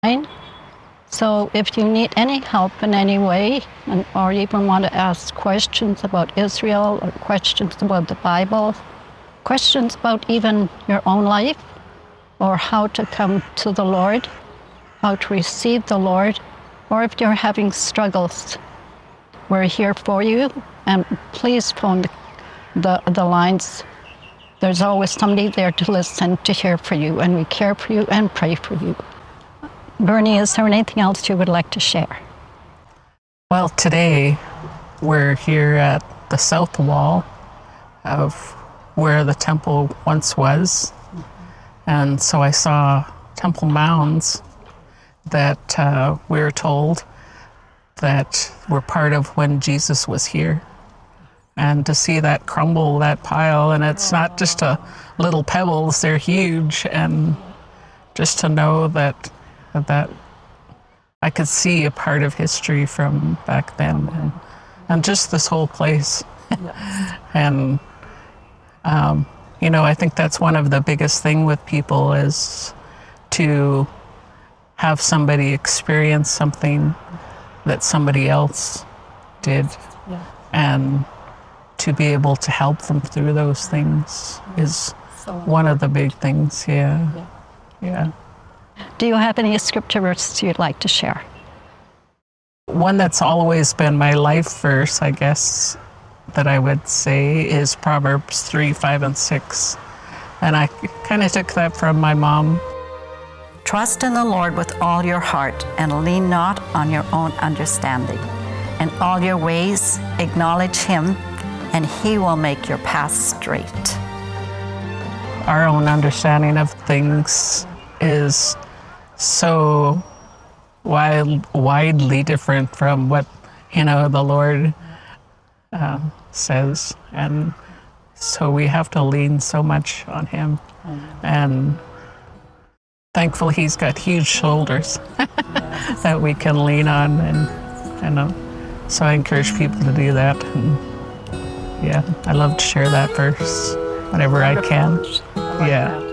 online. So if you need any help in any way, or even want to ask questions about Israel, or questions about the Bible, questions about even your own life, or how to come to the Lord, how to receive the Lord, or if you're having struggles, we're here for you. And please phone the lines. There's always somebody there to listen, to hear for you, and we care for you and pray for you. Bernie, is there anything else you would like to share? Well, today we're here at the south wall of where the temple once was. And so I saw temple mounds that we were told that were part of when Jesus was here. And to see that crumble, that pile, and it's not just a little pebbles, they're huge. And just to know that I could see a part of history from back then, and just this whole place. And, I think that's one of the biggest thing with people is to have somebody experience something that somebody else did. And to be able to help them through those things is one of the big things. Yeah. Do you have any scripture verses you'd like to share? One that's always been my life verse, I guess, that I would say is Proverbs 3, 5, and 6. And I kind of took that from my mom. Trust in the Lord with all your heart, and lean not on your own understanding. In all your ways acknowledge Him, and He will make your paths straight. Our own understanding of things is so widely different from what the Lord says, and so we have to lean so much on Him. And thankfully He's got huge shoulders that we can lean on, and so I encourage people to do that. And I love to share that verse whenever I can.